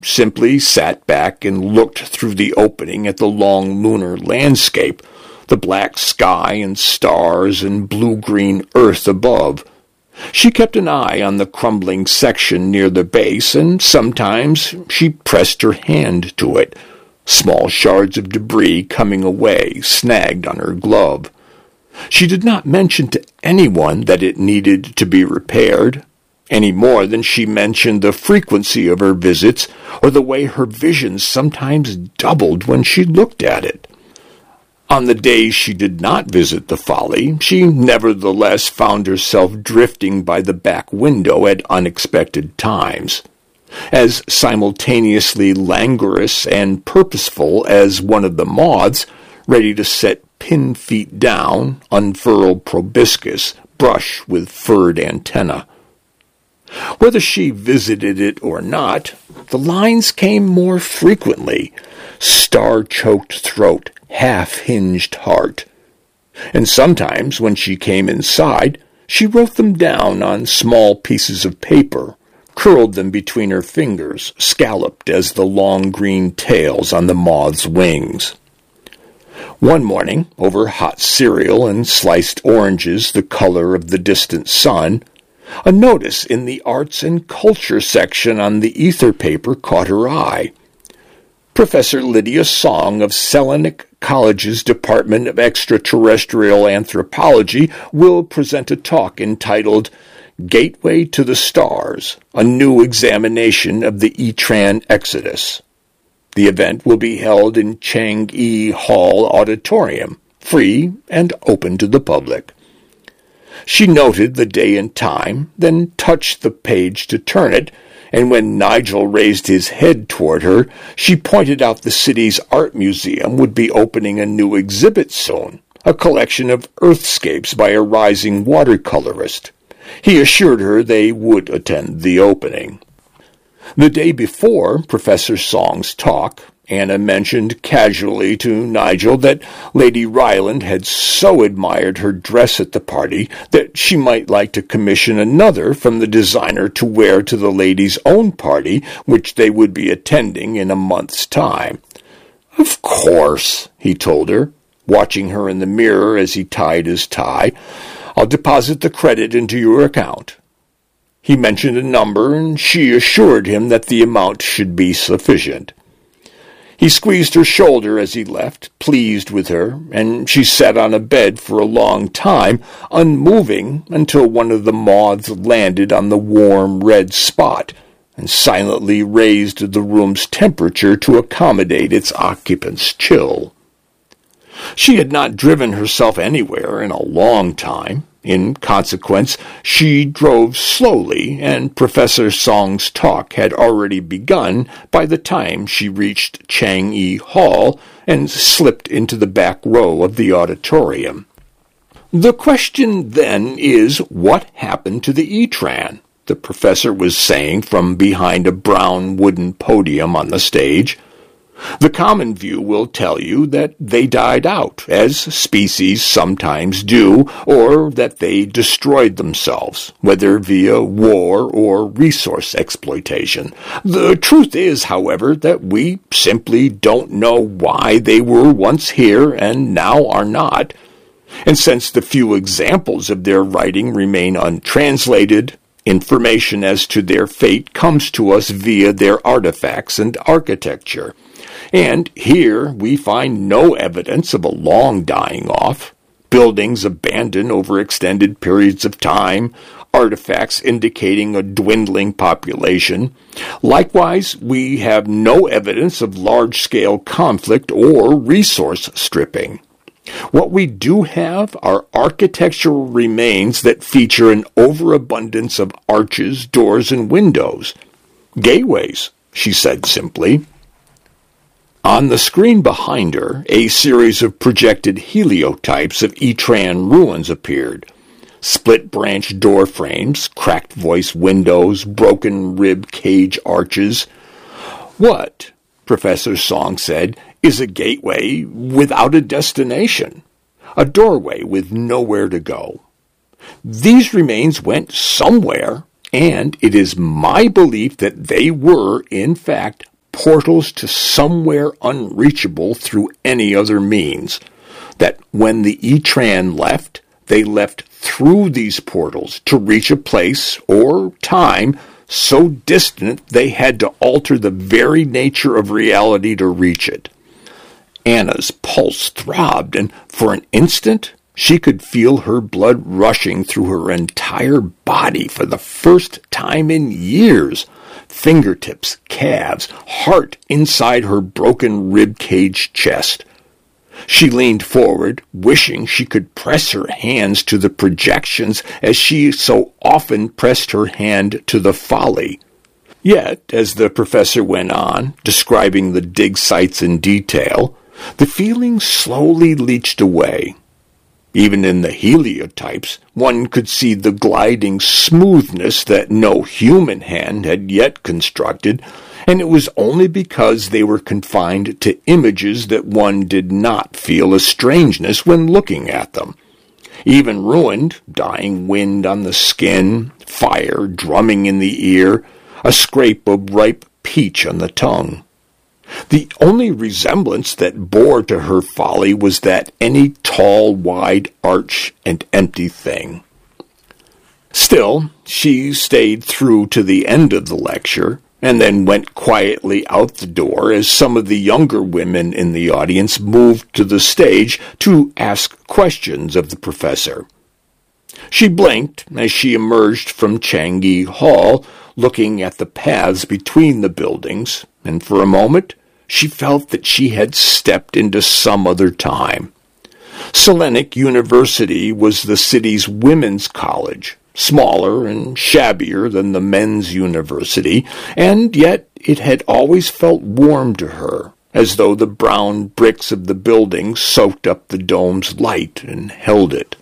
simply sat back and looked through the opening at the long lunar landscape, the black sky and stars and blue-green earth above. She kept an eye on the crumbling section near the base, and sometimes she pressed her hand to it, small shards of debris coming away, snagged on her glove. She did not mention to anyone that it needed to be repaired, any more than she mentioned the frequency of her visits or the way her vision sometimes doubled when she looked at it. On the days she did not visit the Folly, she nevertheless found herself drifting by the back window at unexpected times, as simultaneously languorous and purposeful as one of the moths, ready to set pin feet down, unfurled proboscis, brush with furred antenna. Whether she visited it or not, the lines came more frequently, star-choked throat, half-hinged heart. And sometimes, when she came inside, she wrote them down on small pieces of paper, curled them between her fingers, scalloped as the long green tails on the moth's wings. One morning, over hot cereal and sliced oranges the color of the distant sun, a notice in the Arts and Culture section on the ether paper caught her eye. Professor Lydia Song of Selenik College's Department of Extraterrestrial Anthropology will present a talk entitled Gateway to the Stars, a New Examination of the Etran Exodus. The event will be held in Chang-E Hall Auditorium, free and open to the public. She noted the day and time, then touched the page to turn it, and when Nigel raised his head toward her, she pointed out the city's art museum would be opening a new exhibit soon, a collection of earthscapes by a rising watercolorist. He assured her they would attend the opening. The day before Professor Song's talk, Anna mentioned casually to Nigel that Lady Ryland had so admired her dress at the party that she might like to commission another from the designer to wear to the ladies' own party, which they would be attending in a month's time. "Of course," he told her, watching her in the mirror as he tied his tie. "I'll deposit the credit into your account." He mentioned a number, and she assured him that the amount should be sufficient. He squeezed her shoulder as he left, pleased with her, and she sat on a bed for a long time, unmoving until one of the moths landed on the warm red spot and silently raised the room's temperature to accommodate its occupant's chill. She had not driven herself anywhere in a long time. In consequence, she drove slowly, and Professor Song's talk had already begun by the time she reached Chang-E Hall and slipped into the back row of the auditorium. "The question, then, is what happened to the Etran?" the professor was saying from behind a brown wooden podium on the stage. "The common view will tell you that they died out, as species sometimes do, or that they destroyed themselves, whether via war or resource exploitation. The truth is, however, that we simply don't know why they were once here and now are not. And since the few examples of their writing remain untranslated, information as to their fate comes to us via their artifacts and architecture. And here we find no evidence of a long dying off, buildings abandoned over extended periods of time, artifacts indicating a dwindling population. Likewise, we have no evidence of large-scale conflict or resource stripping. What we do have are architectural remains that feature an overabundance of arches, doors, and windows. Gateways, she said simply. On the screen behind her, a series of projected heliotypes of Etran ruins appeared. Split-branch door frames, cracked voice windows, broken rib cage arches. "What," Professor Song said, "is a gateway without a destination, a doorway with nowhere to go. These remains went somewhere, and it is my belief that they were, in fact, portals to somewhere unreachable through any other means. That when the Etran left, they left through these portals to reach a place or time so distant they had to alter the very nature of reality to reach it. Anna's pulse throbbed, and for an instant she could feel her blood rushing through her entire body for the first time in years. Fingertips, calves, heart inside her broken rib-cage chest. She leaned forward, wishing she could press her hands to the projections as she so often pressed her hand to the folly. Yet, as the professor went on, describing the dig sites in detail, the feeling slowly leached away. Even in the heliotypes, one could see the gliding smoothness that no human hand had yet constructed, and it was only because they were confined to images that one did not feel a strangeness when looking at them. Even ruined, dying wind on the skin, fire drumming in the ear, a scrape of ripe peach on the tongue. The only resemblance that bore to her folly was that any tall, wide arch and empty thing. Still, she stayed through to the end of the lecture, and then went quietly out the door as some of the younger women in the audience moved to the stage to ask questions of the professor. She blinked as she emerged from Changi Hall, looking at the paths between the buildings, and for a moment she felt that she had stepped into some other time. Sellenic University was the city's women's college, smaller and shabbier than the men's university, and yet it had always felt warm to her, as though the brown bricks of the building soaked up the dome's light and held it.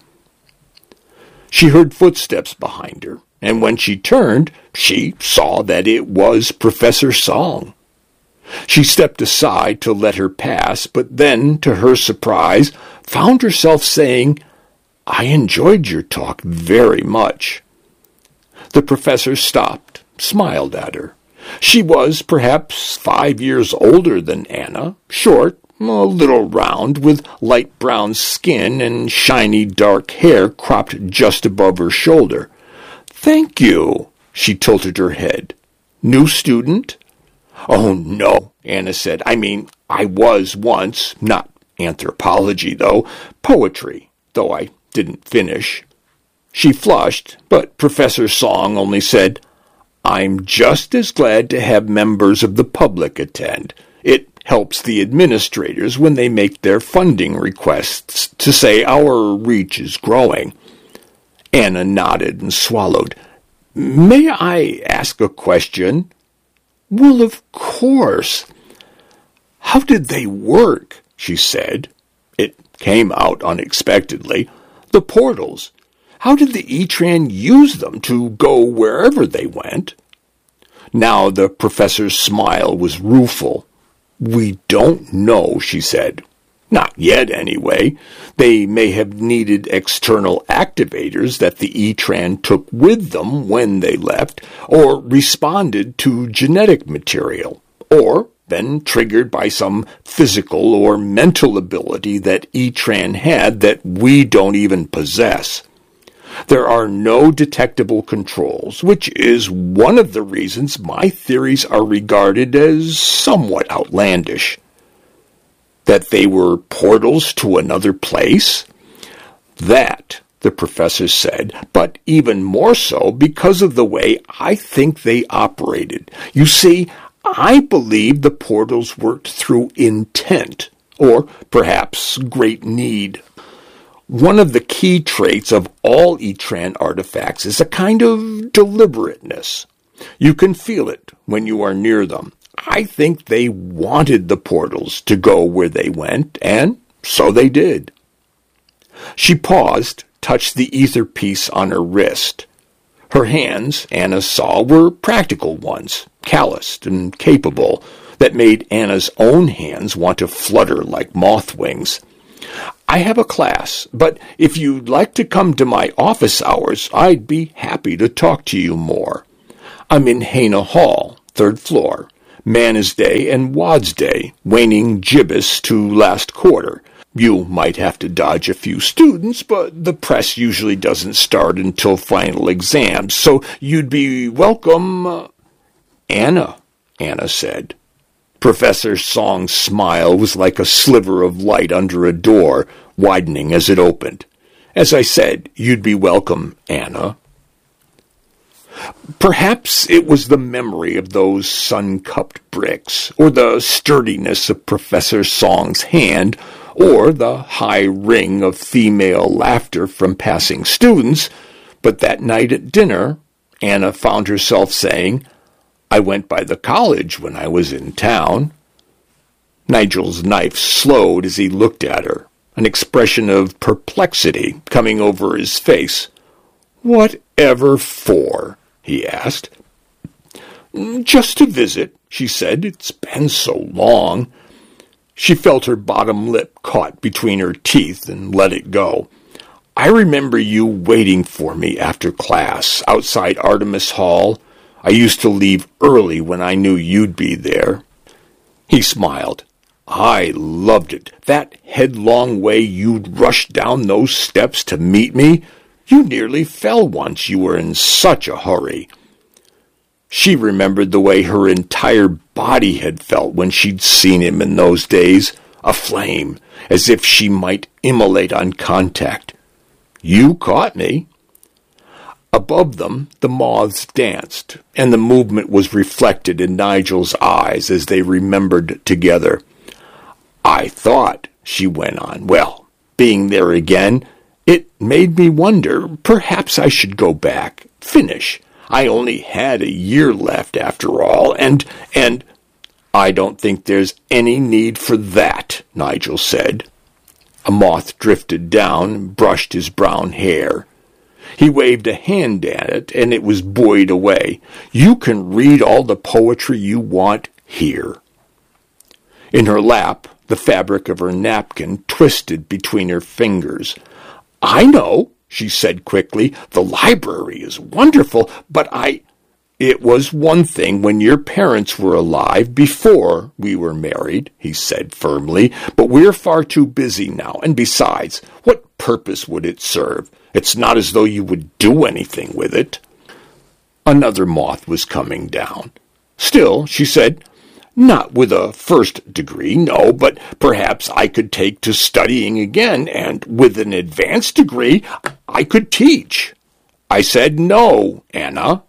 She heard footsteps behind her, and when she turned, she saw that it was Professor Song. She stepped aside to let her pass, but then, to her surprise, found herself saying, "I enjoyed your talk very much." The professor stopped, smiled at her. She was perhaps 5 years older than Anna, short, a little round, with light brown skin and shiny dark hair cropped just above her shoulder. "Thank you," she tilted her head. "New student?" "Oh, no," Anna said. I was once, not anthropology, though, poetry, though I didn't finish." She flushed, but Professor Song only said, "I'm just as glad to have members of the public attend. It helps the administrators when they make their funding requests to say our reach is growing." Anna nodded and swallowed. "May I ask a question?" "Well, of course." "How did they work?" she said. It came out unexpectedly. "The portals. How did the Etran use them to go wherever they went?" Now the professor's smile was rueful. "We don't know," she said. "Not yet, anyway. They may have needed external activators that the Etran took with them when they left, or responded to genetic material, or been triggered by some physical or mental ability that Etran had that we don't even possess. There are no detectable controls, which is one of the reasons my theories are regarded as somewhat outlandish." That they were portals to another place? That, the professor said, but even more so because of the way I think they operated. You see, I believe the portals worked through intent, or perhaps great need. One of the key traits of all Etran artifacts is a kind of deliberateness. You can feel it when you are near them. I think they wanted the portals to go where they went, and so they did. She paused, touched the ether piece on her wrist. Her hands, Anna saw, were practical ones, calloused and capable, that made Anna's own hands want to flutter like moth wings. "I have a class, but if you'd like to come to my office hours, I'd be happy to talk to you more. I'm in Hana Hall, 3rd floor. Manna's Day and Wad's Day, waning gibbous to last quarter. You might have to dodge a few students, but the press usually doesn't start until final exams, so you'd be welcome. Anna said. Professor Song's smile was like a sliver of light under a door, widening as it opened. As I said, you'd be welcome, Anna. Perhaps it was the memory of those sun-cupped bricks, or the sturdiness of Professor Song's hand, or the high ring of female laughter from passing students, but that night at dinner, Anna found herself saying, "I went by the college when I was in town." Nigel's knife slowed as he looked at her, an expression of perplexity coming over his face. "Whatever for?" he asked. "Just to visit," she said. "It's been so long." She felt her bottom lip caught between her teeth and let it go. "I remember you waiting for me after class outside Artemis Hall. I used to leave early when I knew you'd be there." He smiled. "I loved it. That headlong way you'd rush down those steps to meet me. You nearly fell once, you were in such a hurry." She remembered the way her entire body had felt when she'd seen him in those days, aflame, as if she might immolate on contact. "You caught me." Above them, the moths danced, and the movement was reflected in Nigel's eyes as they remembered together. "I thought," she went on, "well, being there again, it made me wonder, perhaps I should go back, finish. I only had a year left after all, and "I don't think there's any need for that," Nigel said. A moth drifted down and brushed his brown hair. He waved a hand at it, and it was buoyed away. "You can read all the poetry you want here." In her lap, the fabric of her napkin twisted between her fingers. "I know," she said quickly. "The library is wonderful, but It was one thing when your parents were alive before we were married," he said firmly, "but we're far too busy now, and besides, what purpose would it serve? It's not as though you would do anything with it." Another moth was coming down. "Still," she said, "not with a first degree, no, but perhaps I could take to studying again, and with an advanced degree I could teach." I said no, Anna.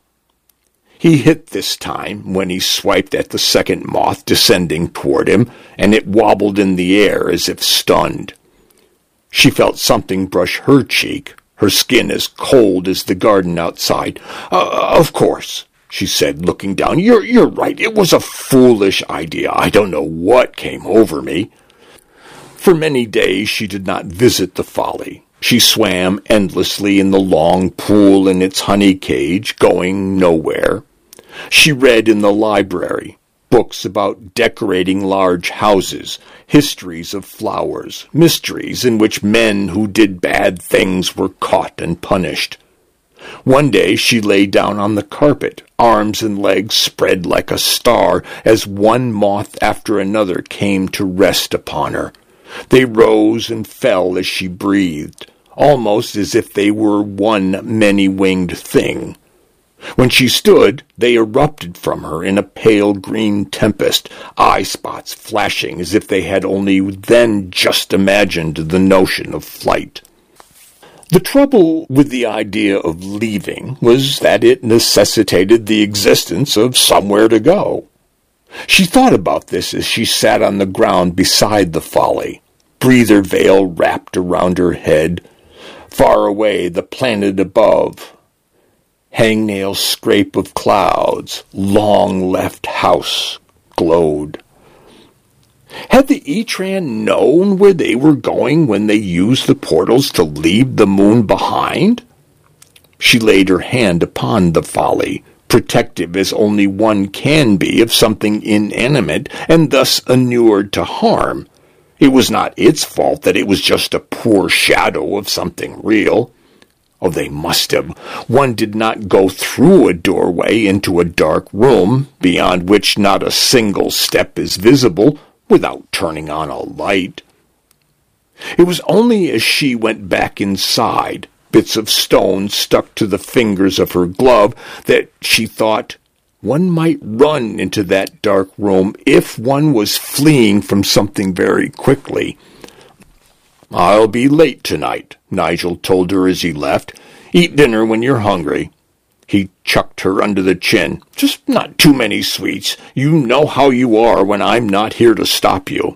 He hit this time when he swiped at the second moth descending toward him, and it wobbled in the air as if stunned. She felt something brush her cheek, her skin as cold as the garden outside. Of course," she said, looking down. You're right. It was a foolish idea. I don't know what came over me." For many days she did not visit the Folly. She swam endlessly in the long pool in its honey cage, going nowhere. She read in the library, books about decorating large houses, histories of flowers, mysteries in which men who did bad things were caught and punished. One day she lay down on the carpet, arms and legs spread like a star, as one moth after another came to rest upon her. They rose and fell as she breathed, almost as if they were one many-winged thing. When she stood, they erupted from her in a pale green tempest, eye spots flashing as if they had only then just imagined the notion of flight. The trouble with the idea of leaving was that it necessitated the existence of somewhere to go. She thought about this as she sat on the ground beside the Folly, breather veil wrapped around her head. Far away, the planet above, hangnail scrape of clouds, long left house, glowed. Had the Etran known where they were going when they used the portals to leave the moon behind? She laid her hand upon the Folly, protective as only one can be of something inanimate, and thus inured to harm. It was not its fault that it was just a poor shadow of something real. Oh, they must have. One did not go through a doorway into a dark room, beyond which not a single step is visible, without turning on a light. It was only as she went back inside, bits of stone stuck to the fingers of her glove, that she thought one might run into that dark room if one was fleeing from something very quickly. "I'll be late tonight," Nigel told her as he left. "Eat dinner when you're hungry." He chucked her under the chin. "Just not too many sweets. You know how you are when I'm not here to stop you."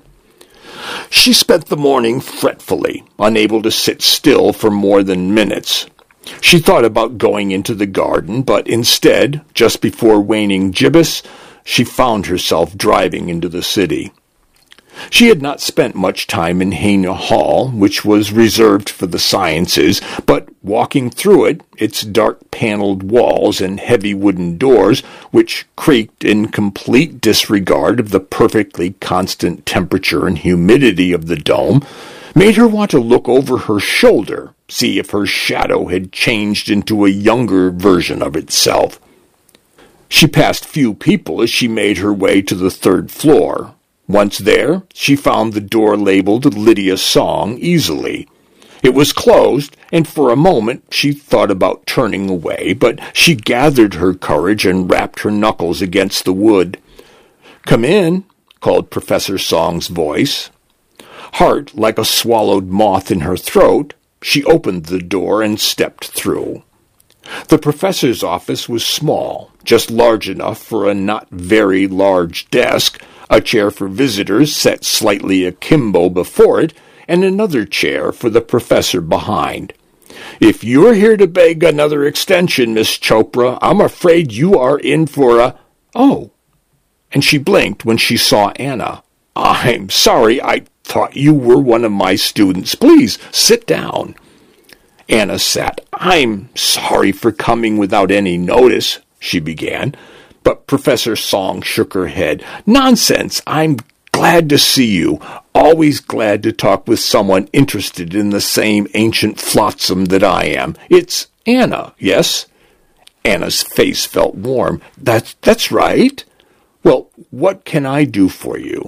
She spent the morning fretfully, unable to sit still for more than minutes. She thought about going into the garden, but instead, just before waning gibbous, she found herself driving into the city. She had not spent much time in Haina Hall, which was reserved for the sciences, but walking through it, its dark paneled walls and heavy wooden doors, which creaked in complete disregard of the perfectly constant temperature and humidity of the dome, made her want to look over her shoulder, see if her shadow had changed into a younger version of itself. She passed few people as she made her way to the 3rd floor. Once there, she found the door labeled Lydia Song easily. It was closed, and for a moment she thought about turning away, but she gathered her courage and rapped her knuckles against the wood. "Come in," called Professor Song's voice. Heart like a swallowed moth in her throat, she opened the door and stepped through. The professor's office was small, just large enough for a not very large desk, a chair for visitors set slightly akimbo before it, and another chair for the professor behind. "If you're here to beg another extension, Miss Chopra, I'm afraid you are in for a—" "Oh!" And she blinked when she saw Anna. "I'm sorry, I thought you were one of my students. Please, sit down." Anna sat. "I'm sorry for coming without any notice," she began. But Professor Song shook her head. "Nonsense! I'm glad to see you. Always glad to talk with someone interested in the same ancient flotsam that I am. It's Anna, yes?" Anna's face felt warm. That's right. Well, what can I do for you?"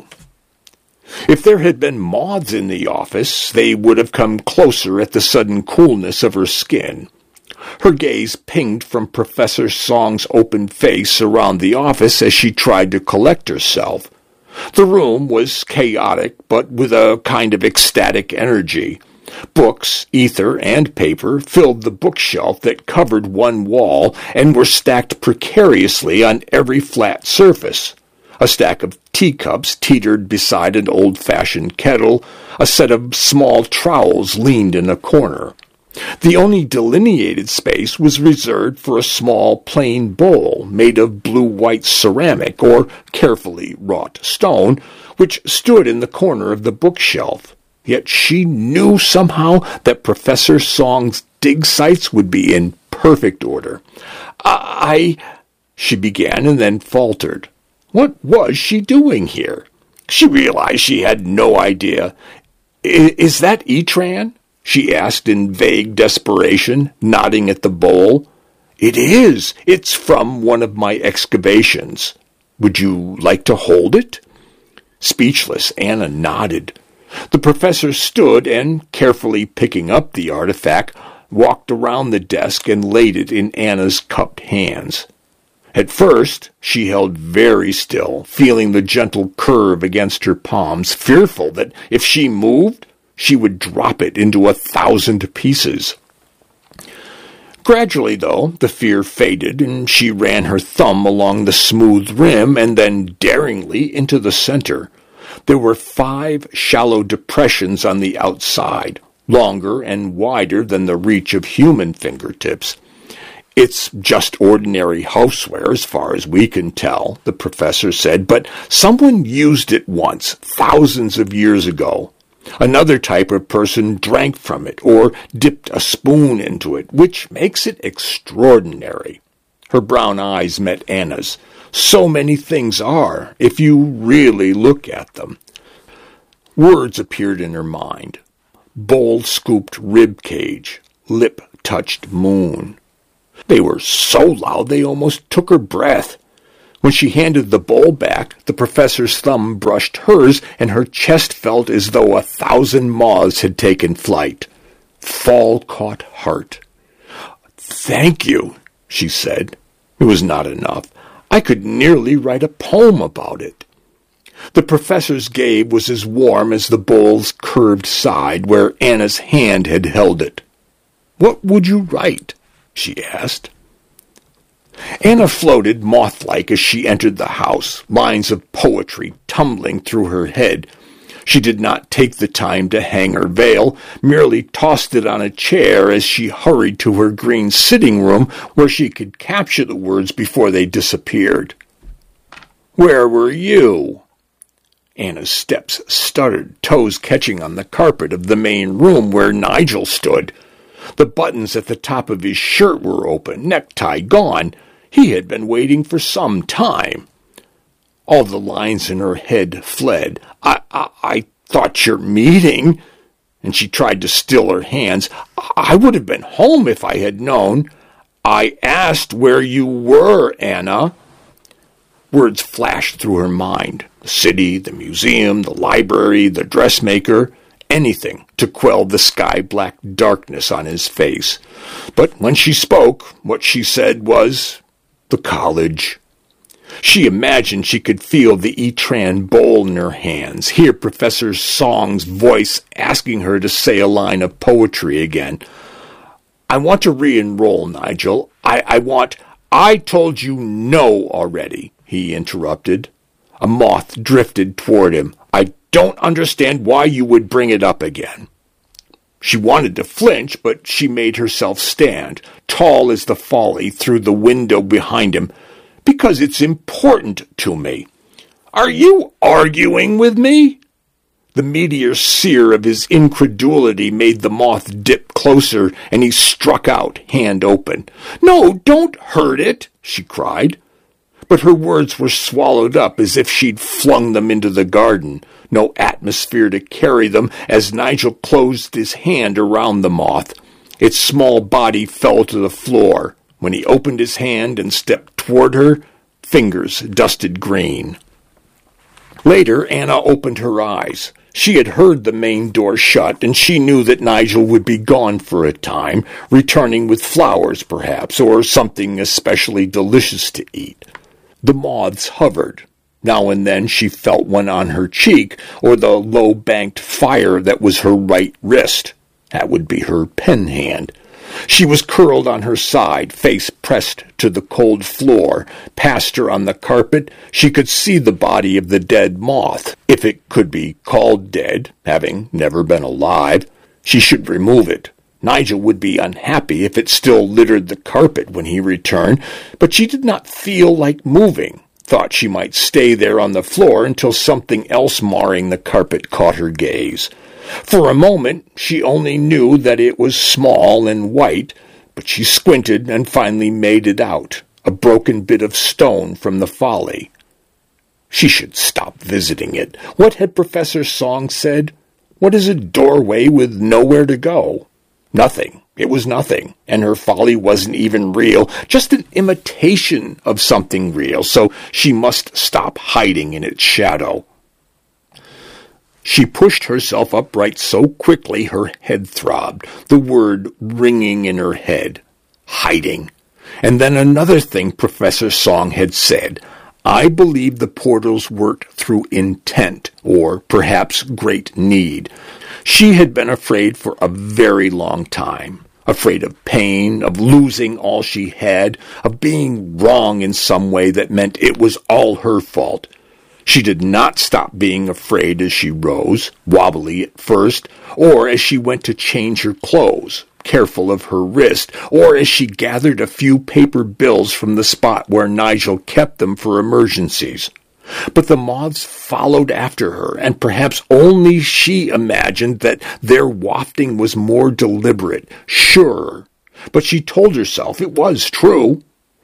If there had been moths in the office, they would have come closer at the sudden coolness of her skin. Her gaze pinged from Professor Song's open face around the office as she tried to collect herself. The room was chaotic, but with a kind of ecstatic energy. Books, ether, and paper filled the bookshelf that covered one wall and were stacked precariously on every flat surface. A stack of teacups teetered beside an old-fashioned kettle. A set of small trowels leaned in a corner. The only delineated space was reserved for a small plain bowl made of blue-white ceramic or carefully wrought stone, which stood in the corner of the bookshelf. Yet she knew somehow that Professor Song's dig sites would be in perfect order. She began and then faltered. What was she doing here? She realized she had no idea. "Is that Etran?" she asked in vague desperation, nodding at the bowl. "It is. It's from one of my excavations. Would you like to hold it?" Speechless, Anna nodded. The professor stood and, carefully picking up the artifact, walked around the desk and laid it in Anna's cupped hands. At first, she held very still, feeling the gentle curve against her palms, fearful that if she moved, she would drop it into 1,000 pieces. Gradually, though, the fear faded, and she ran her thumb along the smooth rim and then daringly into the center. There were 5 shallow depressions on the outside, longer and wider than the reach of human fingertips. "It's just ordinary houseware as far as we can tell," the professor said, "but someone used it once, thousands of years ago. Another type of person drank from it or dipped a spoon into it, which makes it extraordinary." Her brown eyes met Anna's. "So many things are, if you really look at them." Words appeared in her mind. Bowl-scooped rib cage, lip touched moon. They were so loud they almost took her breath. When she handed the bowl back, the professor's thumb brushed hers, and her chest felt as though 1,000 moths had taken flight. Fall caught heart. "Thank you," she said. It was not enough. I could nearly write a poem about it. The professor's gaze was as warm as the bowl's curved side where Anna's hand had held it. "What would you write?" she asked. Anna floated moth-like as she entered the house, lines of poetry tumbling through her head. She did not take the time to hang her veil, merely tossed it on a chair as she hurried to her green sitting room where she could capture the words before they disappeared. "Where were you?" Anna's steps stuttered, toes catching on the carpet of the main room where Nigel stood. The buttons at the top of his shirt were open, necktie gone. He had been waiting for some time. All the lines in her head fled. I thought your meeting," and she tried to still her hands. "I would have been home if I had known. I asked where you were, Anna." Words flashed through her mind. The city, the museum, the library, the dressmaker, anything to quell the sky-black darkness on his face. But when she spoke, what she said was, "The college." She imagined she could feel the Etran bowl in her hands, hear Professor Song's voice asking her to say a line of poetry again. "I want to re-enroll, Nigel. I told you no already," he interrupted. A moth drifted toward him. "I don't understand why you would bring it up again." She wanted to flinch, but she made herself stand, tall as the folly, through the window behind him. "Because it's important to me." "Are you arguing with me?" The meteor sear of his incredulity made the moth dip closer, and he struck out, hand open. "No, don't hurt it," she cried. But her words were swallowed up as if she'd flung them into the garden. No atmosphere to carry them as Nigel closed his hand around the moth. Its small body fell to the floor. When he opened his hand and stepped toward her, fingers dusted green. Later, Anna opened her eyes. She had heard the main door shut, and she knew that Nigel would be gone for a time, returning with flowers, perhaps, or something especially delicious to eat. The moths hovered. Now and then she felt one on her cheek, or the low-banked fire that was her right wrist. That would be her pen hand. She was curled on her side, face pressed to the cold floor. Past her on the carpet, she could see the body of the dead moth. If it could be called dead, having never been alive, she should remove it. Nigel would be unhappy if it still littered the carpet when he returned, but she did not feel like moving. Thought she might stay there on the floor until something else marring the carpet caught her gaze. For a moment, she only knew that it was small and white, but she squinted and finally made it out, a broken bit of stone from the folly. She should stop visiting it. What had Professor Song said? What is a doorway with nowhere to go? Nothing. It was nothing, and her folly wasn't even real, just an imitation of something real, so she must stop hiding in its shadow. She pushed herself upright so quickly her head throbbed, the word ringing in her head. Hiding. And then another thing Professor Song had said. I believe the portals worked through intent, or perhaps great need. She had been afraid for a very long time. Afraid of pain, of losing all she had, of being wrong in some way that meant it was all her fault. She did not stop being afraid as she rose, wobbly at first, or as she went to change her clothes, careful of her wrist, or as she gathered a few paper bills from the spot where Nigel kept them for emergencies. But the moths followed after her, and perhaps only she imagined that their wafting was more deliberate, surer. But she told herself it was true.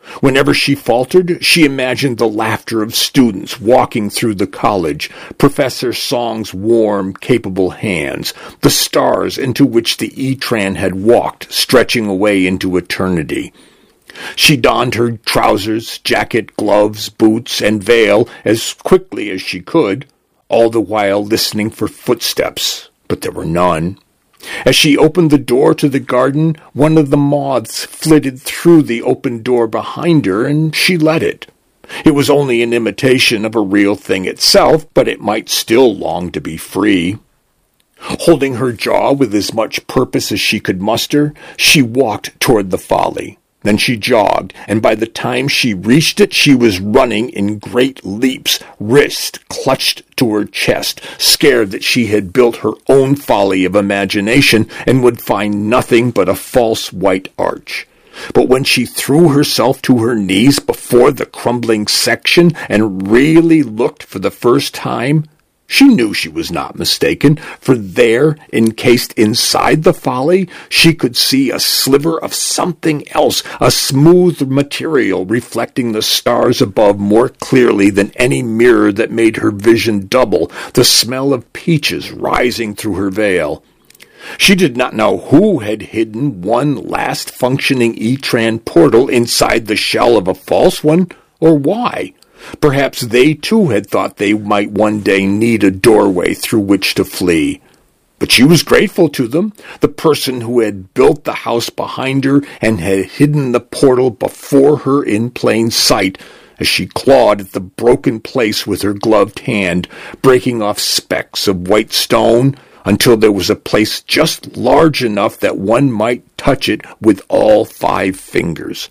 Whenever she faltered, she imagined the laughter of students walking through the college, Professor Song's warm, capable hands, the stars into which the Etran had walked, stretching away into eternity. She donned her trousers, jacket, gloves, boots, and veil as quickly as she could, all the while listening for footsteps, but there were none. As she opened the door to the garden, one of the moths flitted through the open door behind her, and she let it. It was only an imitation of a real thing itself, but it might still long to be free. Holding her jaw with as much purpose as she could muster, she walked toward the folly. Then she jogged, and by the time she reached it, she was running in great leaps, wrist clutched to her chest, scared that she had built her own folly of imagination and would find nothing but a false white arch. But when she threw herself to her knees before the crumbling section and really looked for the first time, she knew she was not mistaken, for there, encased inside the folly, she could see a sliver of something else, a smooth material reflecting the stars above more clearly than any mirror that made her vision double, the smell of peaches rising through her veil. She did not know who had hidden one last functioning Etran portal inside the shell of a false one, or why. Perhaps they too had thought they might one day need a doorway through which to flee. But she was grateful to them, the person who had built the house behind her and had hidden the portal before her in plain sight, as she clawed at the broken place with her gloved hand, breaking off specks of white stone until there was a place just large enough that one might touch it with all 5 fingers.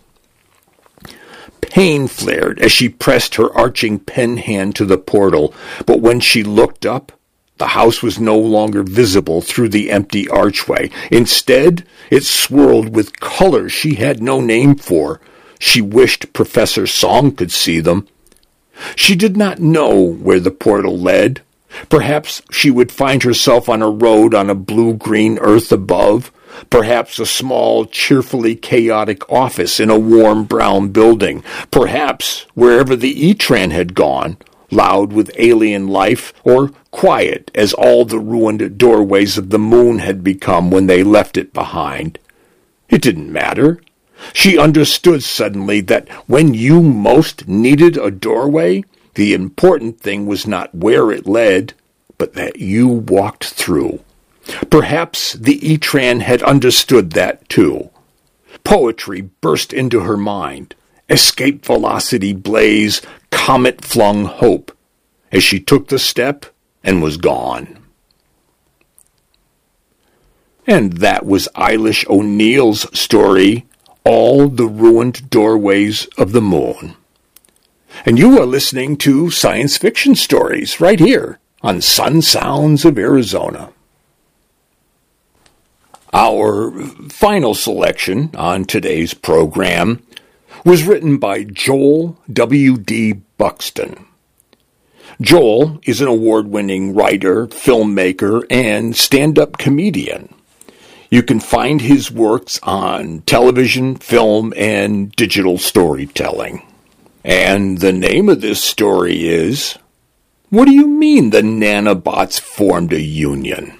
Pain flared as she pressed her arching pen hand to the portal, but when she looked up, the house was no longer visible through the empty archway. Instead, it swirled with colors she had no name for. She wished Professor Song could see them. She did not know where the portal led. Perhaps she would find herself on a road on a blue-green earth above. Perhaps a small, cheerfully chaotic office in a warm brown building. Perhaps wherever the Etran had gone, loud with alien life, or quiet as all the ruined doorways of the moon had become when they left it behind. It didn't matter. She understood suddenly that when you most needed a doorway, the important thing was not where it led, but that you walked through. Perhaps the Etran had understood that too. Poetry burst into her mind. Escape velocity blaze, comet-flung hope, as she took the step and was gone. And that was Eilish O'Neill's story, All the Ruined Doorways of the Moon. And you are listening to Science Fiction Stories right here on Sun Sounds of Arizona. Our final selection on today's program was written by Joel W.D. Buxton. Joel is an award-winning writer, filmmaker, and stand-up comedian. You can find his works on television, film, and digital storytelling. And the name of this story is, What do you mean the nanobots formed a union?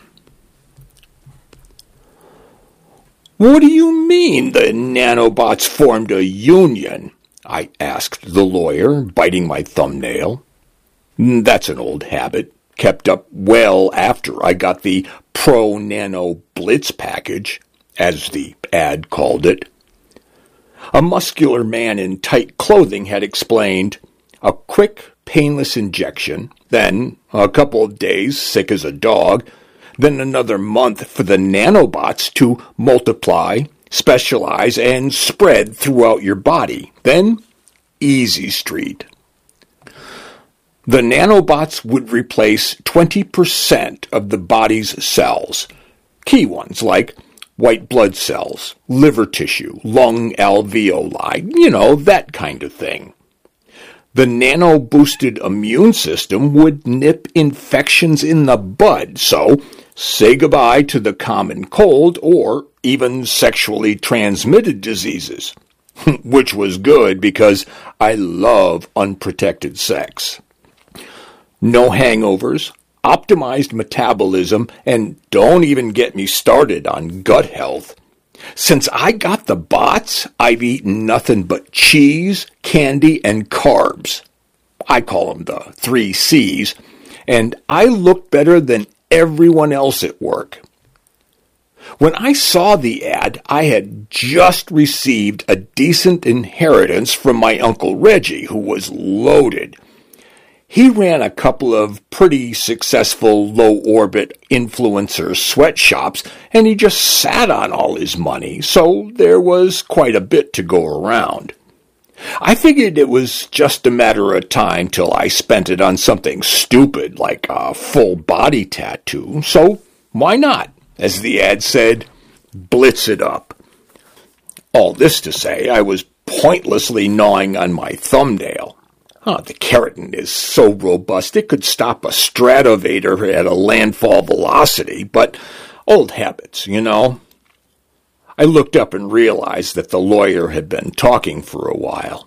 What do you mean the nanobots formed a union? I asked the lawyer, biting my thumbnail. That's an old habit, kept up well after I got the Pro Nano Blitz package, as the ad called it. A muscular man in tight clothing had explained, a quick, painless injection, then a couple of days sick as a dog, then another month for the nanobots to multiply, specialize, and spread throughout your body. Then, easy street. The nanobots would replace 20% of the body's cells, key ones like white blood cells, liver tissue, lung alveoli, that kind of thing. The nano-boosted immune system would nip infections in the bud, so say goodbye to the common cold or even sexually transmitted diseases. which was good because I love unprotected sex. No hangovers, optimized metabolism, and don't even get me started on gut health. Since I got the bots, I've eaten nothing but cheese, candy, and carbs. I call them the 3 C's, and I look better than everyone else at work. When I saw the ad, I had just received a decent inheritance from my Uncle Reggie, who was loaded. He ran a couple of pretty successful low-orbit influencer sweatshops, and he just sat on all his money, so there was quite a bit to go around. I figured it was just a matter of time till I spent it on something stupid like a full-body tattoo, so why not? As the ad said, blitz it up. All this to say, I was pointlessly gnawing on my thumbnail. The keratin is so robust it could stop a Stratovator at a landfall velocity, but old habits, you know. I looked up and realized that the lawyer had been talking for a while.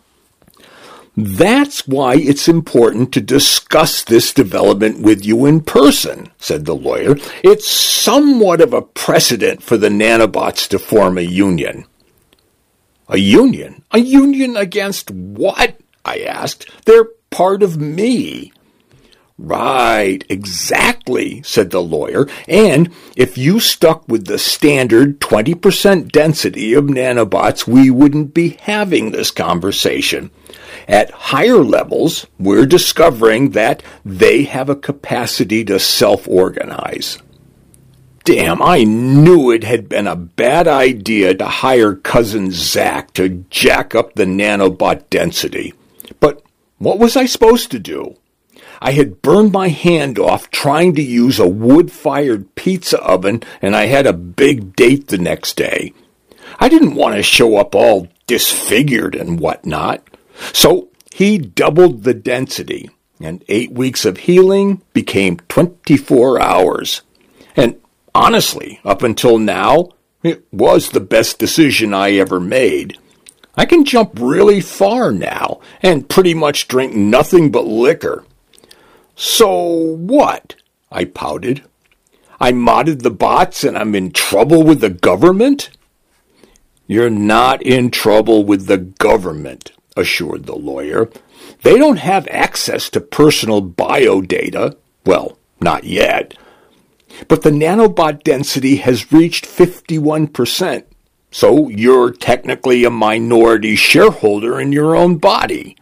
That's why it's important to discuss this development with you in person, said the lawyer. It's somewhat of a precedent for the nanobots to form a union. A union? A union against what? I asked. They're part of me. Right, exactly, said the lawyer. And if you stuck with the standard 20% density of nanobots, we wouldn't be having this conversation. At higher levels, we're discovering that they have a capacity to self-organize. Damn, I knew it had been a bad idea to hire Cousin Zack to jack up the nanobot density. But what was I supposed to do? I had burned my hand off trying to use a wood-fired pizza oven, and I had a big date the next day. I didn't want to show up all disfigured and whatnot. So he doubled the density, and 8 weeks of healing became 24 hours. And honestly, up until now, it was the best decision I ever made. I can jump really far now, and pretty much drink nothing but liquor. So what? I pouted. I modded the bots and I'm in trouble with the government? You're not in trouble with the government, assured the lawyer. They don't have access to personal biodata. Well, not yet. But the nanobot density has reached 51%. So you're technically a minority shareholder in your own body.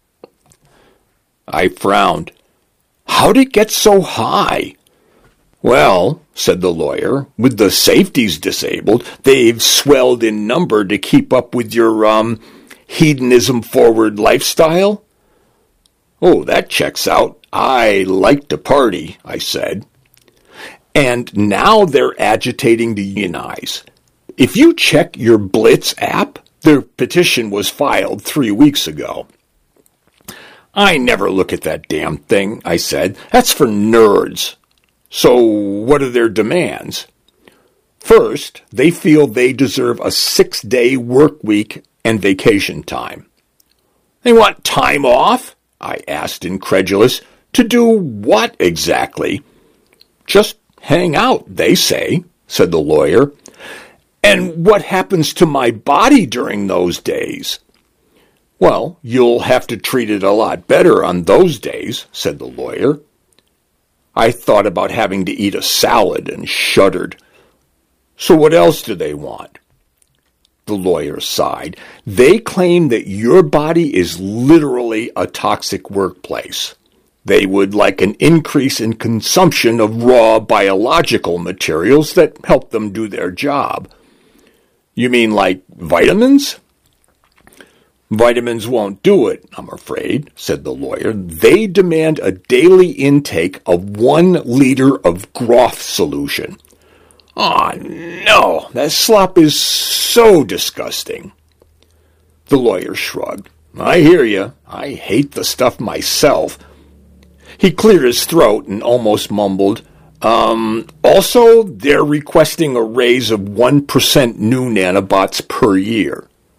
I frowned. How'd it get so high? Well, said the lawyer, with the safeties disabled, they've swelled in number to keep up with your, hedonism-forward lifestyle? Oh, that checks out. I like to party, I said. And now they're agitating to unionize. If you check your Blitz app, their petition was filed 3 weeks ago. I never look at that damn thing, I said. That's for nerds. So what are their demands? First, they feel they deserve a 6-day work week and vacation time. They want time off? I asked, incredulous. To do what exactly? Just hang out, they say, said the lawyer. And what happens to my body during those days? Well, you'll have to treat it a lot better on those days, said the lawyer. I thought about having to eat a salad and shuddered. So what else do they want? The lawyer sighed. They claim that your body is literally a toxic workplace. They would like an increase in consumption of raw biological materials that help them do their job. You mean like vitamins? Vitamins won't do it, I'm afraid, said the lawyer. They demand a daily intake of 1 liter of Groth solution. Oh, no, that slop is so disgusting. The lawyer shrugged. I hear you. I hate the stuff myself. He cleared his throat and almost mumbled, also, they're requesting a raise of 1% new nanobots per year.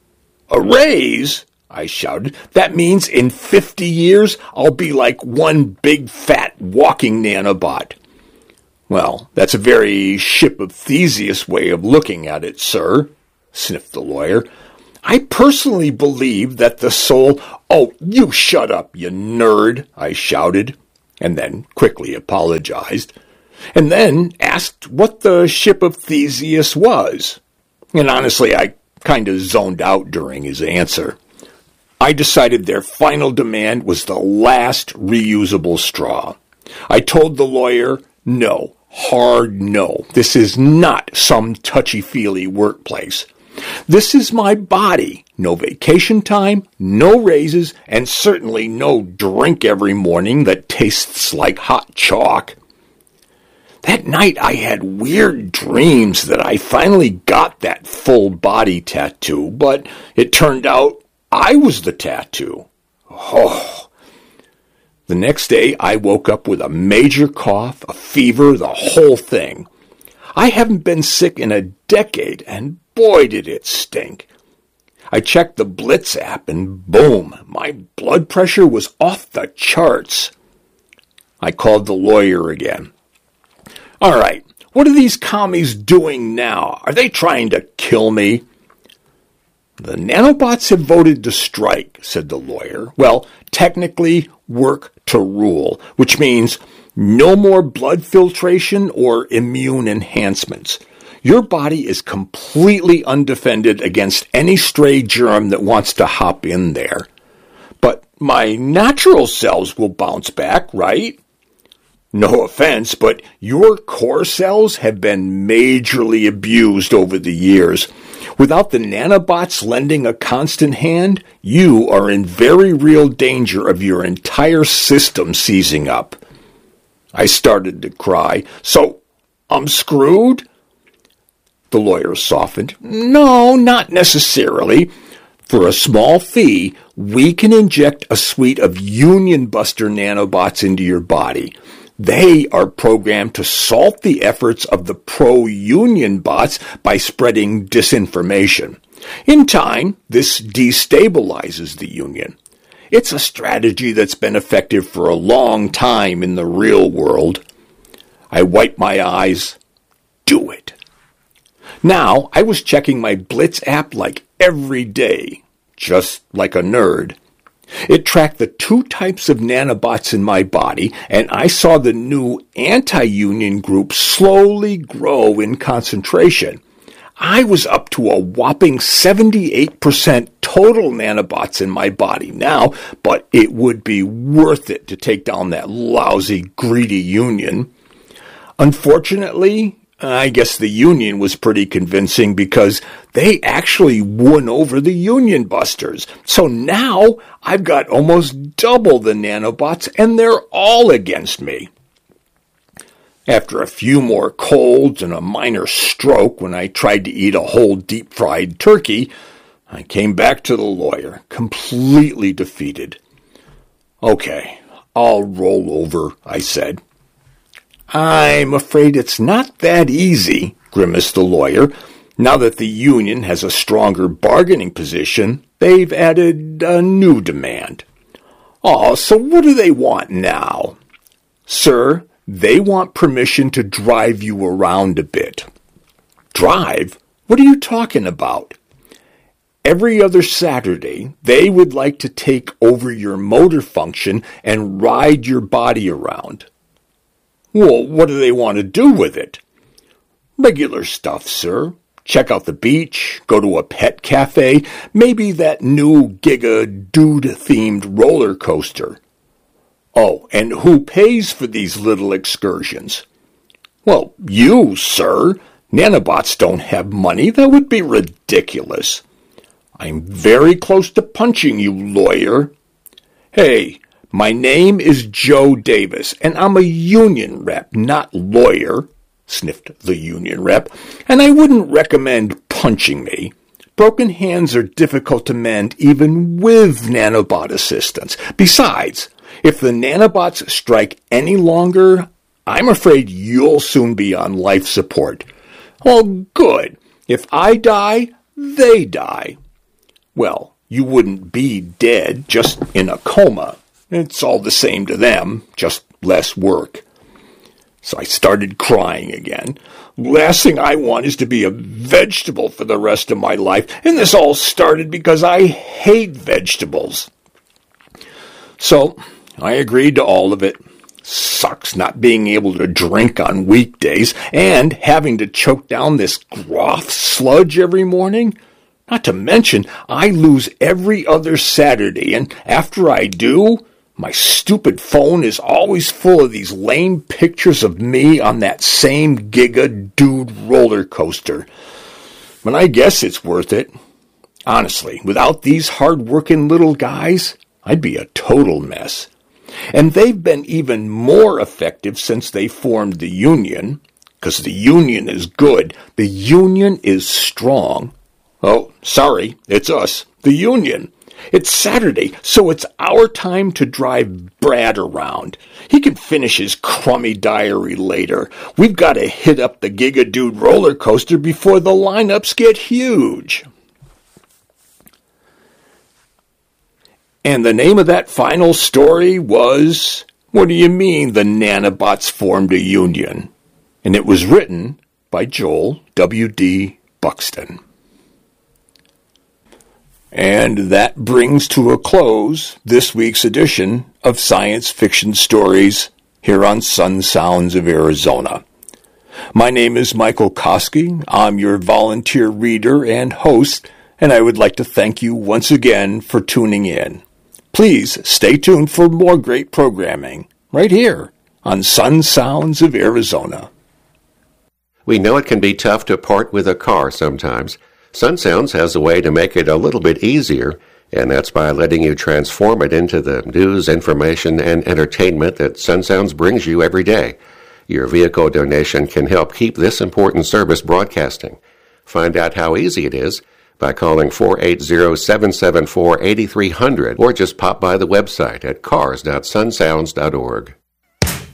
A raise? I shouted. That means in 50 years I'll be like one big fat walking nanobot. Well, that's a very Ship of Theseus way of looking at it, sir, sniffed the lawyer. I personally believe that the soul— Oh, you shut up, you nerd, I shouted, and then quickly apologized, and then asked what the Ship of Theseus was. And honestly, I kind of zoned out during his answer. I decided their final demand was the last reusable straw. I told the lawyer, no, hard no. This is not some touchy-feely workplace. This is my body. No vacation time, no raises, and certainly no drink every morning that tastes like hot chalk. That night I had weird dreams that I finally got that full body tattoo, but it turned out I was the tattoo. Oh. The next day I woke up with a major cough, a fever, the whole thing. I haven't been sick in a decade, and boy did it stink. I checked the Blitz app and boom, my blood pressure was off the charts. I called the lawyer again. All right, what are these commies doing now? Are they trying to kill me? The nanobots have voted to strike, said the lawyer. Well, technically, work to rule, which means no more blood filtration or immune enhancements. Your body is completely undefended against any stray germ that wants to hop in there. But my natural cells will bounce back, right? No offense, but your core cells have been majorly abused over the years. Without the nanobots lending a constant hand, you are in very real danger of your entire system seizing up. I started to cry. So, I'm screwed? The lawyer softened. No, not necessarily. For a small fee, we can inject a suite of Union Buster nanobots into your body. They are programmed to salt the efforts of the pro-Union bots by spreading disinformation. In time, this destabilizes the Union. It's a strategy that's been effective for a long time in the real world. I wiped my eyes. Do it. Now, I was checking my Blitz app like every day, just like a nerd. It tracked the 2 types of nanobots in my body, and I saw the new anti-Union group slowly grow in concentration. I was up to a whopping 78% total nanobots in my body now, but it would be worth it to take down that lousy, greedy Union. Unfortunately, I guess the Union was pretty convincing because they actually won over the Union Busters. So now I've got almost double the nanobots and they're all against me. After a few more colds and a minor stroke when I tried to eat a whole deep-fried turkey, I came back to the lawyer, completely defeated. Okay, I'll roll over, I said. I'm afraid it's not that easy, grimaced the lawyer. Now that the Union has a stronger bargaining position, they've added a new demand. Oh, so what do they want now? Sir, they want permission to drive you around a bit. Drive? What are you talking about? Every other Saturday, they would like to take over your motor function and ride your body around. Well, what do they want to do with it? Regular stuff, sir. Check out the beach, go to a pet cafe, maybe that new Giga Dude-themed roller coaster. Oh, and who pays for these little excursions? Well, you, sir. Nanobots don't have money. That would be ridiculous. I'm very close to punching you, lawyer. Hey, my name is Joe Davis, and I'm a union rep, not lawyer, sniffed the union rep, and I wouldn't recommend punching me. Broken hands are difficult to mend even with nanobot assistance. Besides, if the nanobots strike any longer, I'm afraid you'll soon be on life support. Well, good. If I die, they die. Well, you wouldn't be dead, just in a coma. It's all the same to them, just less work. So I started crying again. Last thing I want is to be a vegetable for the rest of my life, and this all started because I hate vegetables. So I agreed to all of it. Sucks not being able to drink on weekdays and having to choke down this broth sludge every morning. Not to mention, I lose every other Saturday, and after I do, my stupid phone is always full of these lame pictures of me on that same Giga Dude roller coaster. But I guess it's worth it. Honestly, without these hard-working little guys, I'd be a total mess. And they've been even more effective since they formed the union, because the union is good. The union is strong. Oh, sorry, it's us, the union. It's Saturday, so it's our time to drive Brad around. He can finish his crummy diary later. We've got to hit up the Giga Dude roller coaster before the lineups get huge. And the name of that final story was, What Do You Mean the Nanobots Formed a Union? And it was written by Joel W.D. Buxton. And that brings to a close this week's edition of Science Fiction Stories here on Sun Sounds of Arizona. My name is Michael Koski. I'm your volunteer reader and host, and I would like to thank you once again for tuning in. Please stay tuned for more great programming right here on Sun Sounds of Arizona. We know it can be tough to part with a car sometimes. Sun Sounds has a way to make it a little bit easier, and that's by letting you transform it into the news, information, and entertainment that Sun Sounds brings you every day. Your vehicle donation can help keep this important service broadcasting. Find out how easy it is by calling 480-774-8300 or just pop by the website at cars.sunsounds.org.